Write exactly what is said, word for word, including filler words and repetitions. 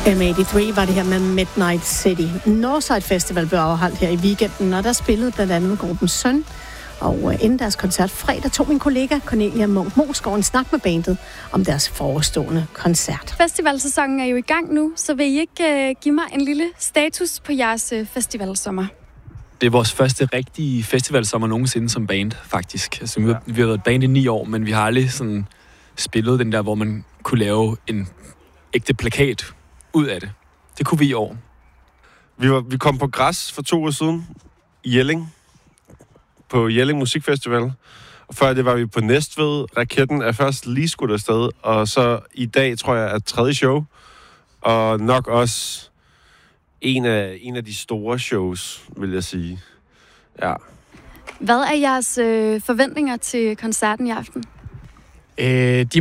M otteogtredive var det her med Midnight City. Northside Festival blev afholdt her i weekenden, og der spillede blandt andet gruppen Søn. Og inden deres koncert fredag tog min kollega Cornelia Munch Moesgaard en snak med bandet om deres forestående koncert. Festivalsæsonen er jo i gang nu, så vil I ikke uh, give mig en lille status på jeres uh, festivalsommer? Det er vores første rigtige festivalsommer nogensinde som band, faktisk. Altså, vi, har, vi har været et band i ni år, men vi har aldrig sådan spillet den der, hvor man kunne lave en ægte plakat ud af det. Det kunne vi i år. Vi, var, vi kom på Græs for to år siden i Jelling, på Jelling Musikfestival. Og før det var vi på Næstved. Raketten er først lige skudt afsted, og så i dag, tror jeg, er tredje show. Og nok også en af, en af de store shows, vil jeg sige. Ja. Hvad er jeres øh, forventninger til koncerten i aften? Øh, de